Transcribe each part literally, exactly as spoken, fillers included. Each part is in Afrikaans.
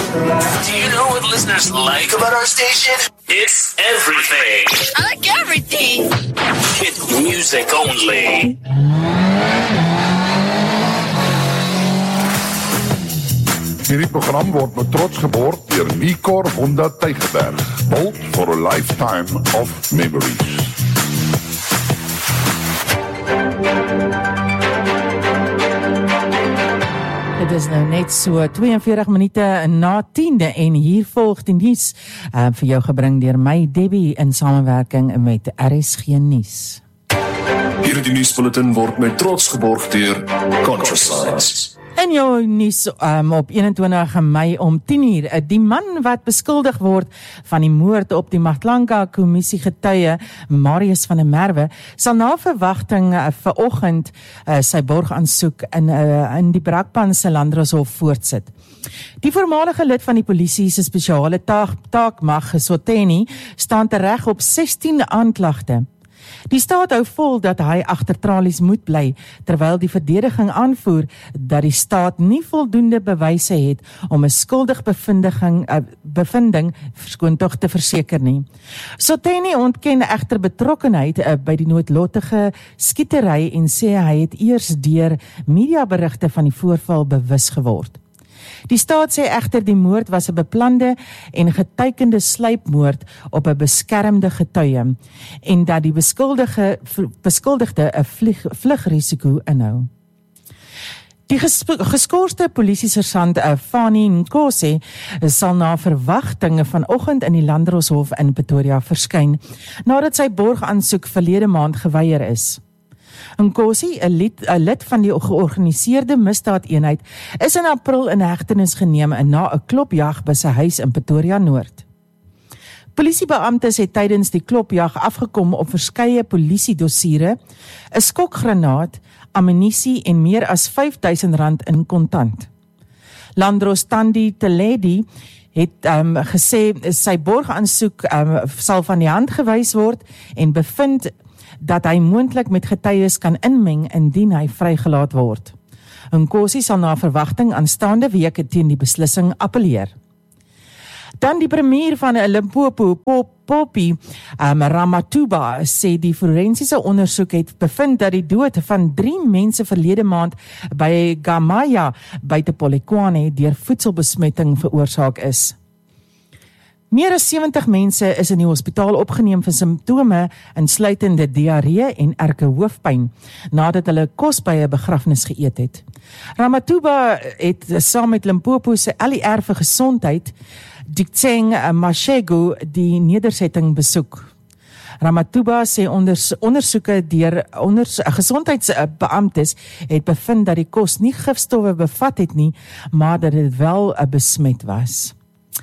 Do you know what listeners like about our station? It's everything. I like everything. It's music only. Hierdie program word met trots geborg deur Nicor Honda Tygerberg. Built for a lifetime of memories. Dit is nou net so tweeënveertig minute na tiende en hier volg die nuus uh, vir jou gebring deur my Debbie in samewerking met R S G Nuus. Hierdie nuusbulletin word met trots geborg deur Contrasigns. In jou nuus um, op eenentwintig Mei om tien uur, die man wat beskuldig word van die moord op die Matlanga kommissie getuie, Marius van der Merwe, sal na verwagting uh, vanoggend uh, sy borgaansoek in, uh, in die Brakpan se Landdroshof voortsit. Die voormalige lid van die polisie se spesiale taak, taakmag, Sotheni, staan tereg op sestien aanklagte. Die staat hou vol dat hy agter tralies moet bly, terwyl die verdediging aanvoer dat die staat nie voldoende bewyse het om 'n skuldig bevinding, uh, bevinding verskoon tog te verseker nie. Sotheni ontken egter betrokkenheid uh, by die noodlottige skietery en sê hy het eers deur mediaberigte van die voorval bewus geword. Die staat sê egter die moord was 'n beplande en getekende sluipmoord op 'n beskermde getuie en dat die beskuldige beskuldigde 'n vlieg, vlugrisiko inhou. Die ges, geskoorste polisiesersant uh, Fani Nkosi sal na verwagtinge vanoggend in die Landdroshof in Pretoria verskyn nadat sy borgaansoek verlede maand geweier is. Nkosi, 'n lid, 'n lid van die georganiseerde misdaadeenheid, is in April in hegtenis geneem na 'n klopjag by sy huis in Pretoria Noord. Polisiebeamptes het tydens die klopjag afgekom op verskeie polisiedossiere, 'n skokgranaat, ammunisie en meer as vyf duisend rand in kontant. Landros Tandi Teledi het um, gesê sy borgaansoek um, sal van die hand gewys word en bevind dat hy moontlik met getuies kan inmeng indien hy vrygelaat word. Nkosi sal na verwagting aanstaande week teen die beslissing appeleer. Dan die premier van Limpopo, Poppy um, Ramathuba, sê die forensiese ondersoek het bevind dat die dood van drie mense verlede maand by Gamaya buite Polokwane deur voedselbesmetting veroorsaak is. Meer as sewentig mense is in die hospitaal opgeneem vir simptome insluitende diarree en erge hoofpyn nadat hulle kos by 'n begrafnis geëet het. Ramathuba het saam met Limpopo se L E R vir gesondheid, Diktseng Mashego, die nedersetting besoek. Ramathuba sê onders, ondersoeke deur onders, gesondheidsbeamptes het bevind dat die kos nie gifstowwe bevat het nie, maar dat dit wel besmet was.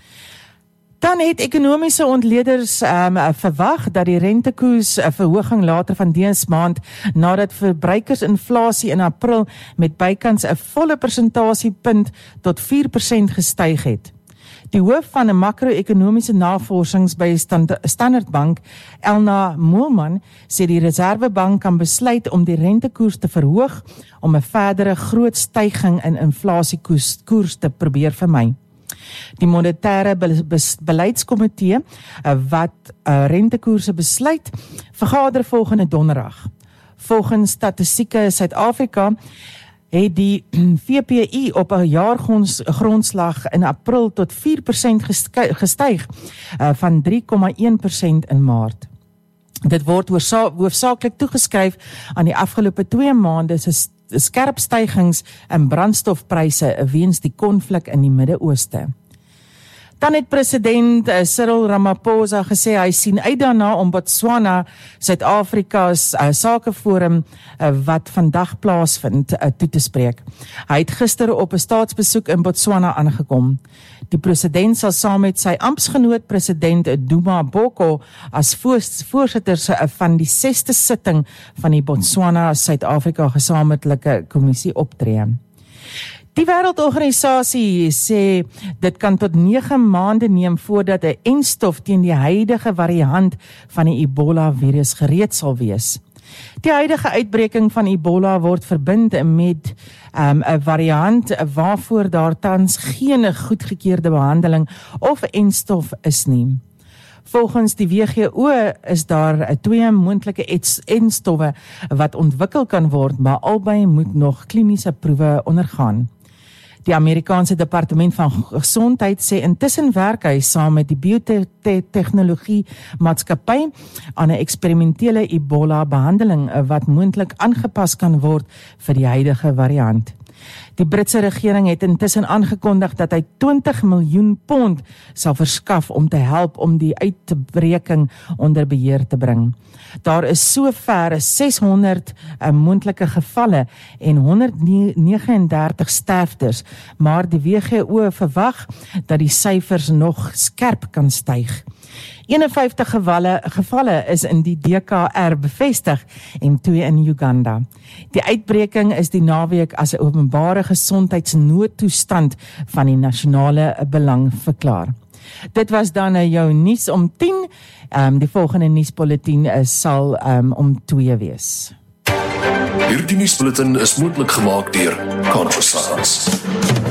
Dan het ekonomiese ontleeders um, verwag dat die rentekoers verhoging later van dese maand nadat verbruikersinflasie in April met bykans 'n volle persentasiepunt tot vier persent gestyg het. Die hoof van 'n makro-ekonomiese navorsings by Standard Bank, Elna Moelman, sê die Reservebank kan besluit om die rentekoers te verhoog om 'n verdere groot styging in inflasiekoers koers te probeer vermy. Die monetêre beleidskomitee wat rentekoerse besluit, vergader volgende donderdag. Volgens Statistieke Suid-Afrika het die V P I op 'n jaargrondslag in April tot vier persent gestyg van drie komma een persent in Maart. Dit word hoofsaaklik toegeskryf aan die afgelope twee maande se skerp stygings in brandstofpryse weens die konflik in die Midde-Ooste. Dan het president Cyril Ramaphosa gesê hy sien uit daarna om Botswana, Suid-Afrika se uh, sakeforum uh, wat vandag plaasvind uh, toe te spreek. Hy het gister op 'n staatsbesoek in Botswana aangekom. Die president sal saam met sy amptsgenoot president Duma Boko as voorsitters van die sesde sitting van die Botswana Suid-Afrika gesamentlike kommissie optree. Die Wêreldorganisasie sê dit kan tot nege maande neem voordat 'n enstof teen die huidige variant van die Ebola virus gereed sal wees. Die huidige uitbreking van Ebola word verbind met um, 'n variant waarvoor daar tans geen goedgekeurde behandeling of enstof is nie. Volgens die W G O is daar twee moontlike enstowwe wat ontwikkel kan word, maar albei moet nog kliniese proewe ondergaan. Die Amerikaanse Departement van Gesondheid sê intussen werk hy saam met die biotechnologie maatskappy aan 'n eksperimentele Ebola-behandeling wat moontlik aangepas kan word vir die huidige variant. Die Britse regering het intussen aangekondig dat hy twintig miljoen pond sal verskaf om te help om die uitbreking onder beheer te bring. Daar is sover seshonderd uh, moontlike gevalle en honderdnegenendertig sterftes, maar die W G O verwag dat die syfers nog skerp kan styg. eenenvyftig gevalle, gevalle is in die D K R bevestig en twee in Uganda. Die uitbreking is die naweek as 'n openbare gesondheidsnoodtoestand van die nasionale belang verklaar. Dit was dan jou nuus om tien. Um, die volgende nuusbulletin is sal um, om twee wees. Hierdie nuusbulletin is moontlik gemaak deur Contrascience.